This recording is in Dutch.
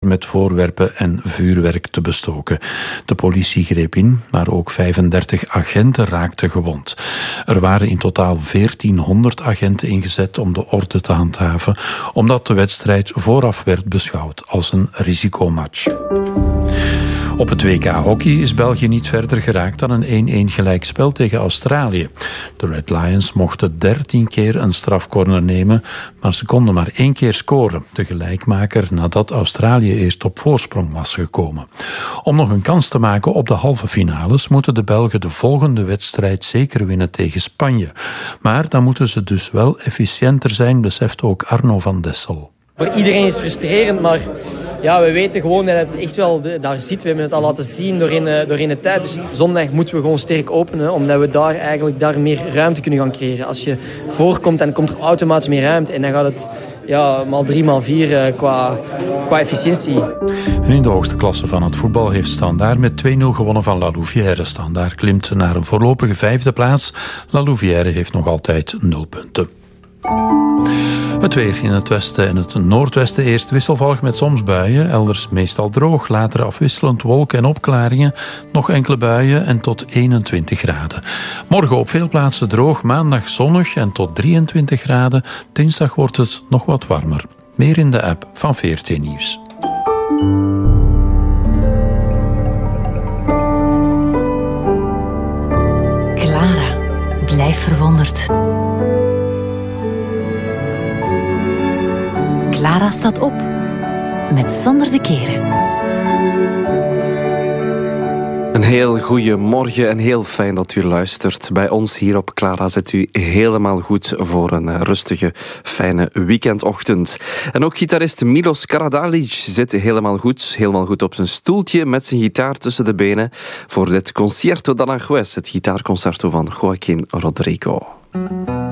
met voorwerpen en vuurwerk te bestoken. De politie greep in, maar ook 35 agenten raakten gewond. Er waren in totaal 1400 agenten ingezet om de orde te handhaven, omdat de wedstrijd vooraf werd beschouwd als een risicomatch. Op het WK hockey is België niet verder geraakt dan een 1-1 gelijkspel tegen Australië. De Red Lions mochten 13 keer een strafcorner nemen, maar ze konden maar 1 keer scoren. De gelijkmaker nadat Australië eerst op voorsprong was gekomen. Om nog een kans te maken op de halve finales moeten de Belgen de volgende wedstrijd zeker winnen tegen Spanje. Maar dan moeten ze dus wel efficiënter zijn, beseft ook Arno van Dessel. Voor iedereen is het frustrerend, maar ja, we weten gewoon dat het echt wel daar zit. We hebben het al laten zien doorheen de tijd. Dus zondag moeten we gewoon sterk openen, omdat we daar meer ruimte kunnen gaan creëren. Als je voorkomt, dan komt er automatisch meer ruimte. En dan gaat het maal 3, maal 4 qua efficiëntie. En in de hoogste klasse van het voetbal heeft Standaard met 2-0 gewonnen van La Louvière. Standaard klimt naar een voorlopige 5e plaats. La Louvière heeft nog altijd 0 punten. Het weer in het westen en het noordwesten eerst wisselvallig met soms buien. Elders meestal droog, later afwisselend wolken en opklaringen. Nog enkele buien en tot 21 graden. Morgen op veel plaatsen droog, maandag zonnig en tot 23 graden. Dinsdag wordt het nog wat warmer. Meer in de app van VRT Nieuws. Clara, blijf verwonderd. Clara staat op met Sander de Keren. Een heel goede morgen en heel fijn dat u luistert. Bij ons hier op Clara zit u helemaal goed voor een rustige, fijne weekendochtend. En ook gitarist Milos Karadalic zit helemaal goed op zijn stoeltje met zijn gitaar tussen de benen voor dit Concierto d'Aranjuez, het gitaarconcerto van Joaquín Rodrigo.